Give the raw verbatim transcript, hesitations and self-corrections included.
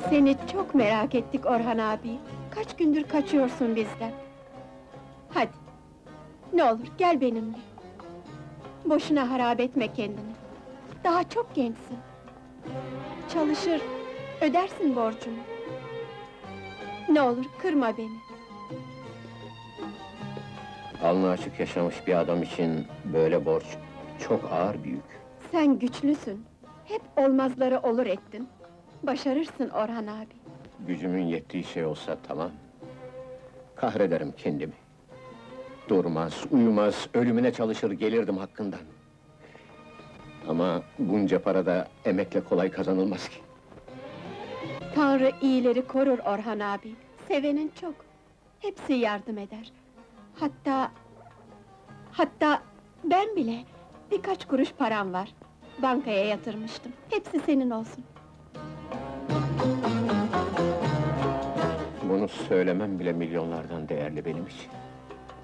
Seni çok merak ettik Orhan abi. Kaç gündür kaçıyorsun bizden. Hadi, ne olur gel benimle. Boşuna harap etme kendini. Daha çok gençsin. Çalışır, ödersin borcumu. Ne olur kırma beni. Alnı açık yaşamış bir adam için böyle borç çok ağır bir yük. Sen güçlüsün. Hep olmazları olur ettin. Başarırsın Orhan abi. Gücümün yettiği şey olsa tamam. Kahrederim kendimi. Durmaz, uyumaz, ölümüne çalışır gelirdim hakkından. Ama bunca para da emekle kolay kazanılmaz ki. Tanrı iyileri korur Orhan abi. Sevenin çok. Hepsi yardım eder. Hatta... Hatta ben bile birkaç kuruş param var. Bankaya yatırmıştım. Hepsi senin olsun. Bunu söylemem bile milyonlardan değerli benim için.